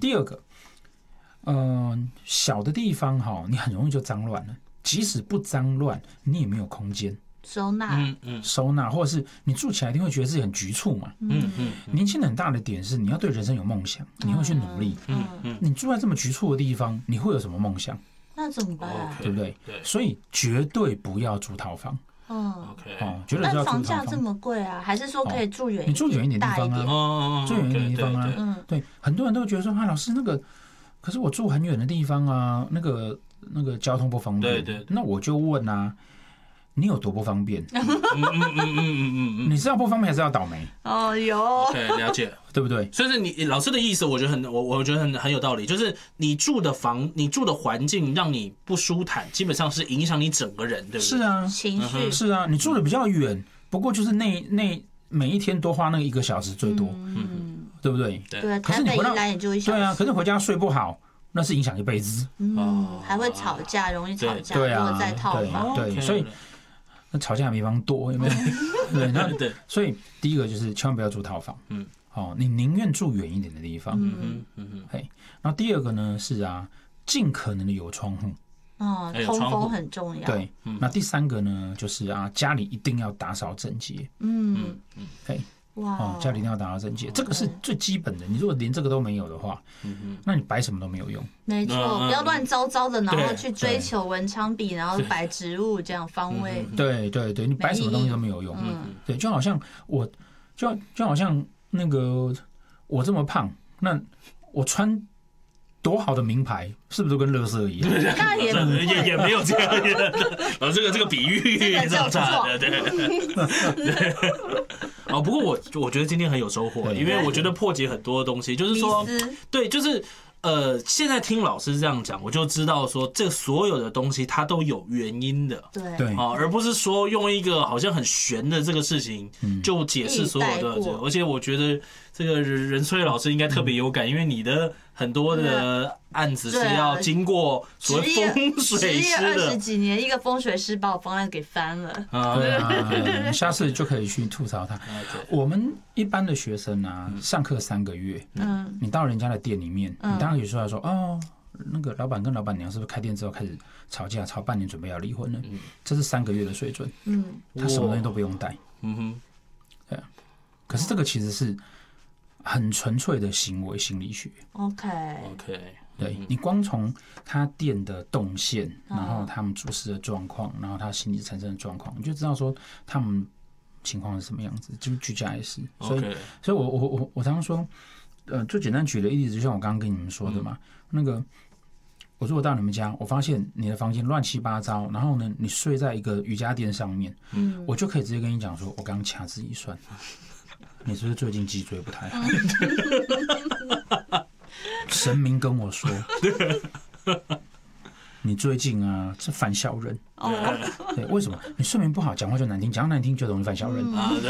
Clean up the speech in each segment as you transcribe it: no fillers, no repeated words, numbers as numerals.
第二个，小的地方哈，你很容易就脏乱了。即使不脏乱，你也没有空间收纳， 收纳，或者是你住起来一定会觉得自己很局促嘛。年轻人很大的点是，你要对人生有梦想，你会去努力。你住在这么局促的地方，你会有什么梦想？ 那怎么办？ 对不对？所以绝对不要住套房。绝对不要住套房。 但房价这么贵啊，还是说可以住远一点？ 你住远一点地方啊，住远一点地方啊。对，很多人都觉得说啊，老师那个，可是我住很远的地方啊，那个交通不方便。对，那我就问啊，你有多不方便？你是要不方便还是要倒霉？ 有。 对，了解， 对不对？ 所以是你老师的意思，我觉得很有道理，就是你住的环境让你不舒坦，基本上是影响你整个人，对不对？ 是啊， 情绪是啊，你住的比较远，不过就是那每一天多花那个1个小时最多，对不对？ 对， 可是你回到也就1小时。 对啊，可是回家睡不好，那是影响一辈子。 还会吵架，容易吵架。 对啊， 如果在套房， 对，所以那吵架的地方多，有没有？对，那所以第一个就是千万不要住套房。你宁愿住远一点的地方。然后第二个呢是尽可能的有窗户。 通风很重要。 对，那第三个呢就是家里一定要打扫整洁。哇，家里一定要打扫整洁，这个是最基本的。你如果连这个都没有的话，那你摆什么都没有用。 没错，不要乱糟糟的，然后去追求文昌笔，然后摆植物这样方位。 对，你摆什么东西都没有用。对，就好像就好像那个我这么胖，那我穿多好的名牌，是不是都跟垃圾一样？ 那也没有这样的。这个比喻这个差的， 对。不过我觉得今天很有收获，因为我觉得破解很多东西，就是说，对，就是现在听老师这样讲，我就知道说，这所有的东西它都有原因的， 对， 而不是说用一个好像很玄的这个事情就解释所有的。而且我觉得这个任萃老师应该特别有感，因为你的很多的案子是要经过所谓风水师的 ，10几年，一个风水师把我方案给翻了。 对，下次就可以去吐槽他。我们一般的学生上课3个月，你到人家的店里面，你当然可以说那个老板跟老板娘是不是开店之后开始吵架，吵半年准备要离婚了？这是3个月的水准。他什么东西都不用带。对啊，可是这个其实是很纯粹的行为心理学。 OK， 对，你光从他店的动线，然后他们主事的状况，然后他心理产生的状况，你就知道说他们情况是什么样子，就居家也是。所以我常常说，最简单举的例子，就像我刚刚跟你们说的嘛，那个我如果到你们家，我发现你的房间乱七八糟，然后呢，你睡在一个瑜伽垫上面，我就可以直接跟你讲说，我刚刚掐指一算。你是不是最近脊椎不太好？神明跟我说，你最近是犯小人。对，为什么？你睡眠不好，讲话就难听，讲话难听就容易犯小人。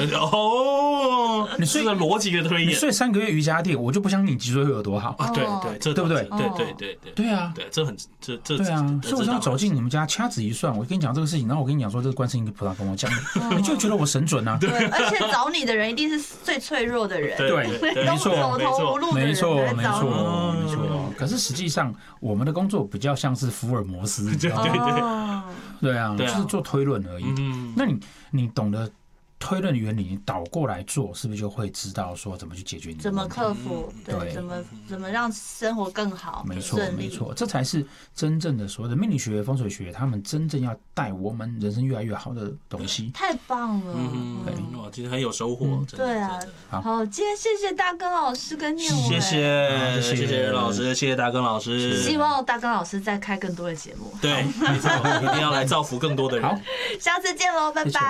你睡的逻辑的推演， 你睡3个月瑜伽垫，我就不相信你脊椎会有多好。 对， 对不对？对啊， 对， 对啊。所以我要走进你们家，掐指一算，我跟你讲这个事情，然后我跟你讲说，这是观世音菩萨跟我讲的，你就觉得我神准啊。 对，而且找你的人一定是最脆弱的人。 对，没错， 走投无路的人， 没错。可是实际上，我们的工作比较像是福尔摩斯，对啊，就是做推论而已。那你懂得推论的原理，你倒过来做，是不是就会知道说怎么去解决你的问题？ 怎么克服？对，怎么让生活更好？ 没错，这才是真正的所谓的命理学、风水学，他们真正要带我们人生越来越好的东西。 太棒了！ 哇，今天很有收获。 对啊，好，今天谢谢大根老师跟念伟， 谢谢老师，谢谢大根老师。 希望大根老师再开更多的节目。 对，没错，一定要来造福更多的人。 好，下次见喽，拜拜。